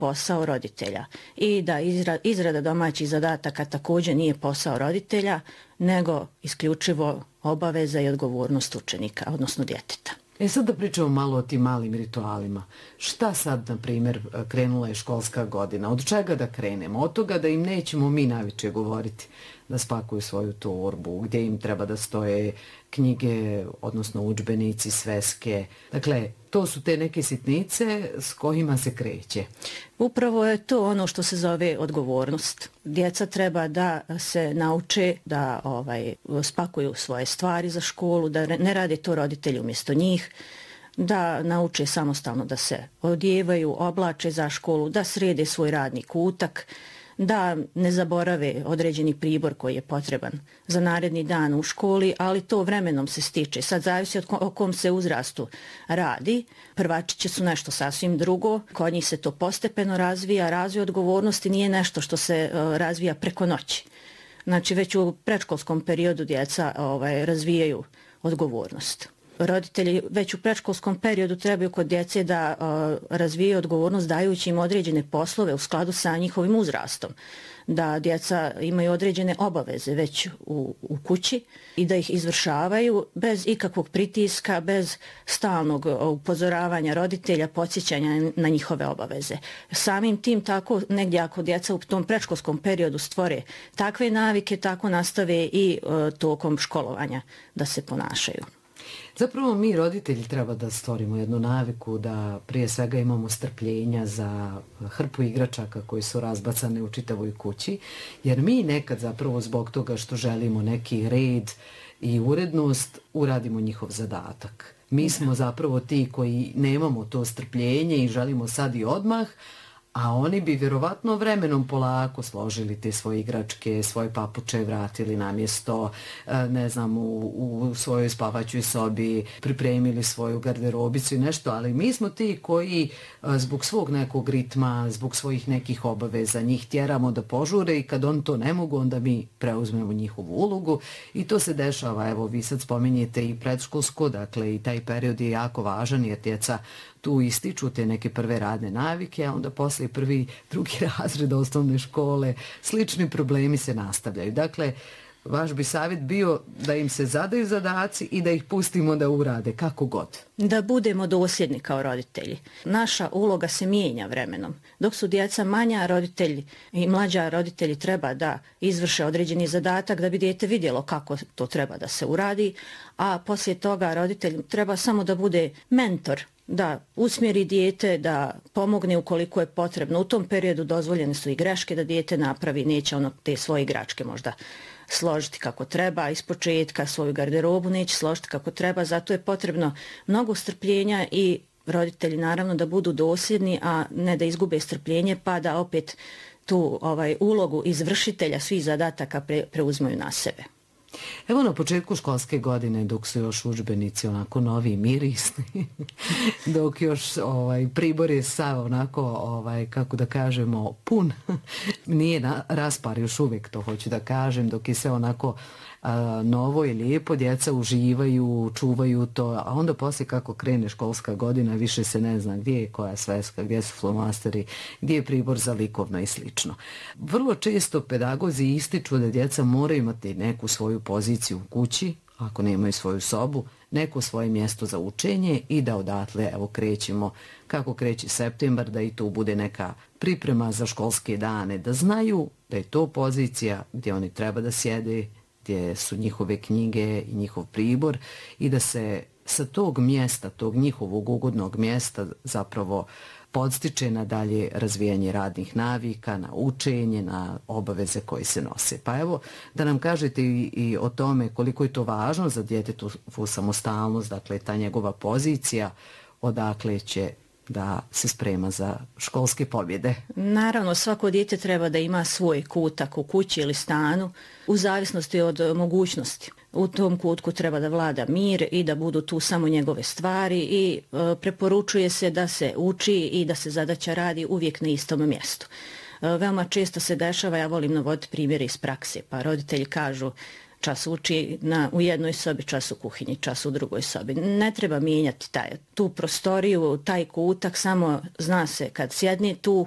posao roditelja i da izrada domaćih zadataka također nije posao roditelja, nego isključivo obaveza i odgovornost učenika, odnosno djeteta. Sad da pričamo malo o tim malim ritualima. Šta sad, na primjer, krenula je školska godina? Od čega da krenemo? Od toga da im nećemo mi najviše govoriti da spakuju svoju torbu, gdje im treba da stoje knjige, odnosno udžbenici, sveske. Dakle, to su te neke sitnice s kojima se kreće. Upravo je to ono što se zove odgovornost. Djeca treba da se nauče da spakuju svoje stvari za školu, da ne rade to roditelji umjesto njih, da nauče samostalno da se odjevaju, oblače za školu, da srede svoj radni kutak, da ne zaborave određeni pribor koji je potreban za naredni dan u školi, ali to vremenom se stiče. Sad zavisi o kom se uzrastu radi. Prvačići su nešto sasvim drugo, kod njih se to postepeno razvija. Razvoj odgovornosti nije nešto što se razvija preko noći. Znači već u predškolskom periodu djeca razvijaju odgovornost. Roditelji već u predškolskom periodu trebaju kod djece da razvijaju odgovornost dajući im određene poslove u skladu sa njihovim uzrastom, da djeca imaju određene obaveze već u kući i da ih izvršavaju bez ikakvog pritiska, bez stalnog upozoravanja roditelja, podsjećanja na njihove obaveze. Samim tim tako negdje ako djeca u tom predškolskom periodu stvore takve navike, tako nastave i tokom školovanja da se ponašaju. Zapravo mi roditelji treba da stvorimo jednu naviku da prije svega imamo strpljenja za hrpu igračaka koji su razbacane u čitavoj kući, jer mi nekad zapravo zbog toga što želimo neki red i urednost uradimo njihov zadatak. Mi smo zapravo ti koji nemamo to strpljenje i želimo sad i odmah, a oni bi vjerovatno vremenom polako složili te svoje igračke, svoje papuče vratili na mjesto, ne znam, u svojoj spavaćoj sobi, pripremili svoju garderobicu i nešto, ali mi smo ti koji zbog svog nekog ritma, zbog svojih nekih obaveza njih tjeramo da požure i kad on to ne mogu, onda mi preuzmemo njihovu ulogu i to se dešava. Evo, vi sad spominjete i predškolsko, dakle i taj period je jako važan jer djeca tu ističu te neke prve radne navike, a onda posle prvi, drugi razred osnovne škole, slični problemi se nastavljaju. Dakle, vaš bi savjet bio da im se zadaju zadaci i da ih pustimo da urade, kako god. Da budemo dosljedni kao roditelji. Naša uloga se mijenja vremenom. Dok su djeca manja, roditelji i mlađa roditelji treba da izvrše određeni zadatak da bi dijete vidjelo kako to treba da se uradi, a poslije toga roditelj treba samo da bude mentor, da usmjeri dijete, da pomogne ukoliko je potrebno. U tom periodu dozvoljene su i greške da dijete napravi, neće ono te svoje igračke možda složiti kako treba, ispočetka svoju garderobu neće složiti kako treba, zato je potrebno mnogo strpljenja i roditelji naravno da budu dosljedni, a ne da izgube strpljenje pa da opet tu ulogu izvršitelja svih zadataka preuzmaju na sebe. Evo na početku školske godine dok su još udžbenici onako novi, mirisni, dok još pribor je sav onako, kako da kažemo, pun, nije raspar još uvijek, to hoću da kažem, dok je sve onako novo i lijepo, djeca uživaju, čuvaju to, a onda poslije kako krene školska godina više se ne zna gdje je koja sveska, gdje su flomasteri, gdje je pribor za likovno i slično. Vrlo često pedagozi ističu da djeca moraju imati neku svoju poziciju u kući, ako nemaju svoju sobu, neko svoje mjesto za učenje i da odatle, evo, krećemo, kako kreće septembar, da i tu bude neka priprema za školske dane, da znaju da je to pozicija gdje oni treba da sjede, gdje su njihove knjige i njihov pribor i da se sa tog mjesta, tog njihovog ugodnog mjesta zapravo podstiče na dalje razvijanje radnih navika, na učenje, na obaveze koje se nose. Pa evo, da nam kažete i o tome koliko je to važno za djetetovu samostalnost, dakle ta njegova pozicija, odakle će da se sprema za školske pobjede. Naravno, svako dijete treba da ima svoj kutak u kući ili stanu, u zavisnosti od mogućnosti. U tom kutku treba da vlada mir i da budu tu samo njegove stvari i preporučuje se da se uči i da se zadaća radi uvijek na istom mjestu. Veoma često se dešava, ja volim navoditi primjere iz prakse, pa roditelji kažu čas uči u jednoj sobi, čas u kuhinji, čas u drugoj sobi. Ne treba mijenjati tu prostoriju, taj kutak, samo zna se kad sjedne tu,